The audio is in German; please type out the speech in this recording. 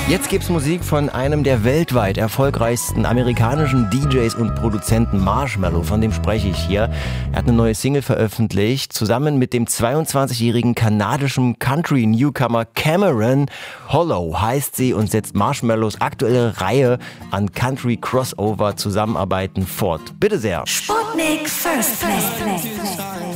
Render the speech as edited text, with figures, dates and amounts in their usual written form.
Jetzt gibt's Musik von einem der weltweit erfolgreichsten amerikanischen DJs und Produzenten, Marshmello, von dem spreche ich hier. Er hat eine neue Single veröffentlicht, zusammen mit dem 22-jährigen kanadischen Country-Newcomer Cameron. Hollow heißt sie und setzt Marshmellos aktuelle Reihe an Country-Crossover-Zusammenarbeiten fort. Bitte sehr. Sputnik First Play.